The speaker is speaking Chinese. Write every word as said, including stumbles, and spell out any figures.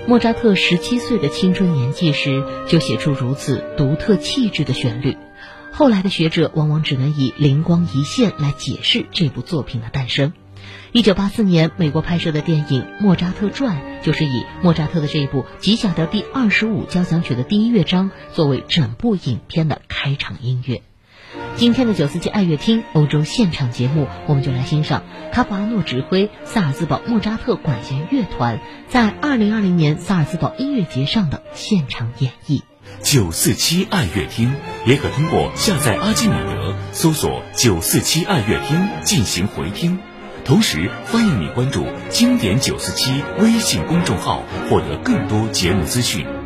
莫扎特十七岁的青春年纪时就写出如此独特气质的旋律，后来的学者往往只能以灵光一现来解释这部作品的诞生。一九八四年美国拍摄的电影《莫扎特传》就是以莫扎特的这一部 G 小调第二十五交响曲的第一乐章作为整部影片的开场音乐。今天的九四七爱乐厅欧洲现场节目，我们就来欣赏卡普阿诺指挥萨尔兹堡莫扎特管弦乐团在二零二零年萨尔兹堡音乐节上的现场演绎。 九四七爱乐厅也可通过下载阿基米德搜索九四七爱乐厅进行回听，同时欢迎你关注经典九四七微信公众号，获得更多节目资讯。